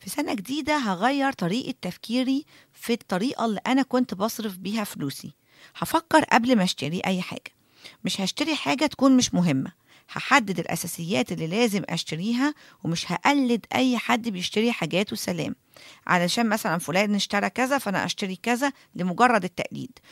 في سنة جديدة هغير طريقة تفكيري في الطريقة اللي أنا كنت بصرف بيها فلوسي. هفكر قبل ما اشتري أي حاجة، مش هشتري حاجة تكون مش مهمة. هحدد الأساسيات اللي لازم أشتريها، ومش هقلد أي حد بيشتري حاجات وسلام علشان مثلا فلان اشترى كذا فأنا أشتري كذا لمجرد التقليد.